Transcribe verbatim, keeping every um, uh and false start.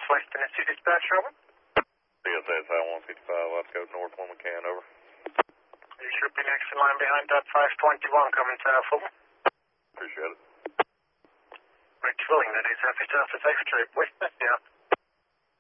Southwest Tennessee Dispatch, over. C S S I one fifty-five, let's go north when we can, over. You should be next in line behind that five twenty-one coming south, over. Appreciate it. Rich Willing, that is. Happy to have a safe trip. West, yeah.